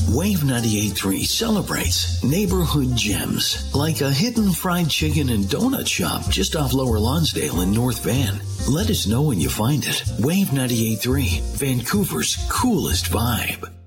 Wave 98.3 celebrates neighborhood gems like a hidden fried chicken and donut shop just off Lower Lonsdale in North Van. Let us know when you find it. Wave 98.3, Vancouver's coolest vibe.